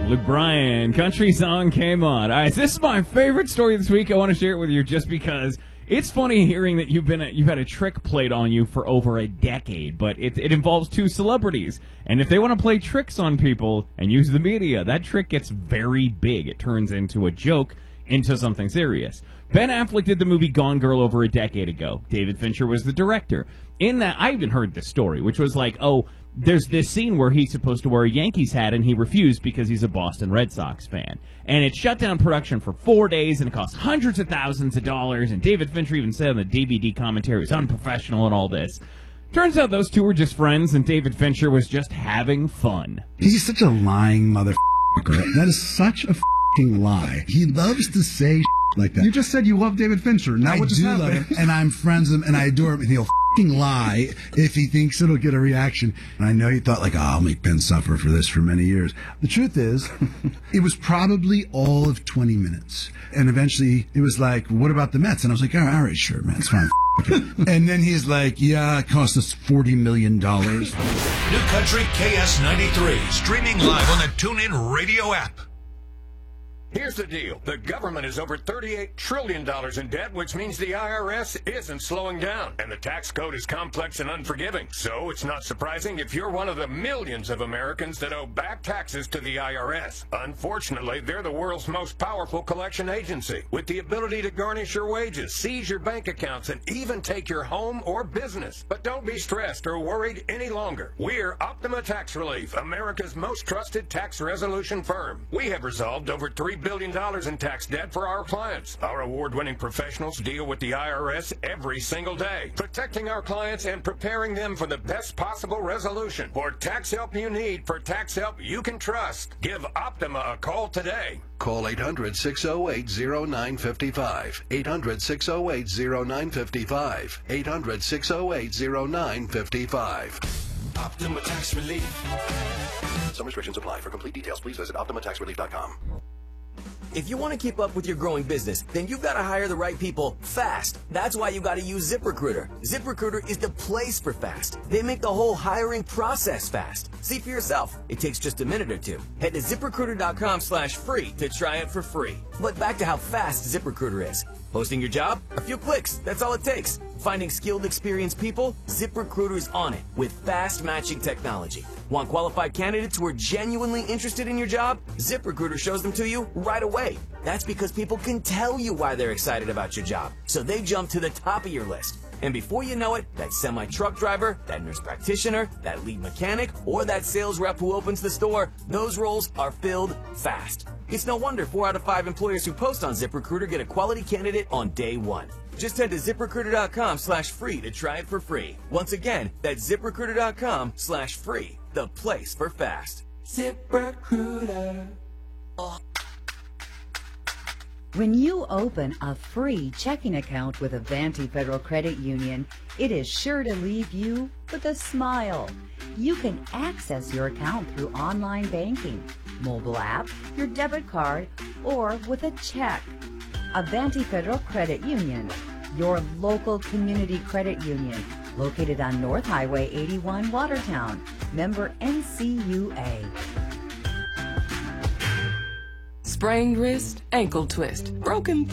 Luke Bryan, country song came on. All right, this is my favorite story this week. I want to share it with you just because it's funny hearing that you've had a trick played on you for over a decade, but it involves two celebrities. And if they want to play tricks on people and use the media, that trick gets very big. It turns into a joke, into something serious. Ben Affleck did the movie Gone Girl over a decade ago. David Fincher was the director. In that, I even heard this story, which was like, there's this scene where he's supposed to wear a Yankees hat and he refused because he's a Boston Red Sox fan. And it shut down production for 4 days and it cost hundreds of thousands of dollars. And David Fincher even said on the DVD commentary it was unprofessional and all this. Turns out those two were just friends and David Fincher was just having fun. He's such a lying motherfucker. That is such a fucking lie. He loves to say like that. You just said you love David Fincher. Now what just happened? I do love him, and I'm friends with him, and I adore him, and he'll fucking lie if he thinks it'll get a reaction. And I know he thought, I'll make Ben suffer for this for many years. The truth is, it was probably all of 20 minutes. And eventually, it was like, what about the Mets? And I was like, all right, sure, man, it's fine. And then he's like, yeah, it cost us $40 million. New Country KS93, streaming live on the TuneIn Radio app. Here's the deal. The government is over $38 trillion in debt, which means the IRS isn't slowing down. And the tax code is complex and unforgiving. So it's not surprising if you're one of the millions of Americans that owe back taxes to the IRS. Unfortunately, they're the world's most powerful collection agency, with the ability to garnish your wages, seize your bank accounts, and even take your home or business. But don't be stressed or worried any longer. We're Optima Tax Relief, America's most trusted tax resolution firm. We have resolved over $3 billion in tax debt for our clients. Our award-winning professionals deal with the IRS every single day, protecting our clients and preparing them for the best possible resolution. For tax help you need, for tax help you can trust, give Optima a call today. Call 800-608-0955. 800-608-0955. 800-608-0955. Optima Tax Relief. Some restrictions apply. For complete details, please visit OptimaTaxRelief.com. If you want to keep up with your growing business, then you've got to hire the right people fast. That's why you got to use ZipRecruiter. ZipRecruiter is the place for fast. They make the whole hiring process fast. See for yourself. It takes just a minute or two. Head to ZipRecruiter.com/free to try it for free. But back to how fast ZipRecruiter is. Posting your job? A few clicks. That's all it takes. Finding skilled, experienced people? ZipRecruiter's on it with fast matching technology. Want qualified candidates who are genuinely interested in your job? ZipRecruiter shows them to you right away. That's because people can tell you why they're excited about your job, so they jump to the top of your list. And before you know it, that semi-truck driver, that nurse practitioner, that lead mechanic, or that sales rep who opens the store, those roles are filled fast. It's no wonder 4 out of 5 employers who post on ZipRecruiter get a quality candidate on day one. Just head to ZipRecruiter.com/free to try it for free. Once again, that's ZipRecruiter.com/free, the place for fast. ZipRecruiter. When you open a free checking account with Avanti Federal Credit Union, it is sure to leave you with a smile. You can access your account through online banking, mobile app, your debit card, or with a check. Avanti Federal Credit Union, your local community credit union, located on North Highway 81, Watertown. Member NCUA. Sprained wrist, ankle twist, broken